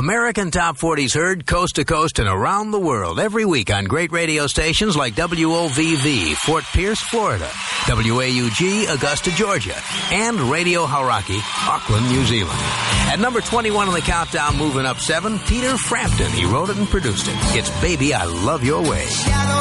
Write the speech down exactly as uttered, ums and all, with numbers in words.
American Top forties heard coast to coast and around the world every week on great radio stations like W O V V, Fort Pierce, Florida, W A U G, Augusta, Georgia, and Radio Hauraki, Auckland, New Zealand. At number twenty-one on the countdown, moving up seven, Peter Frampton. He wrote it and produced it. It's Baby, I Love Your Way.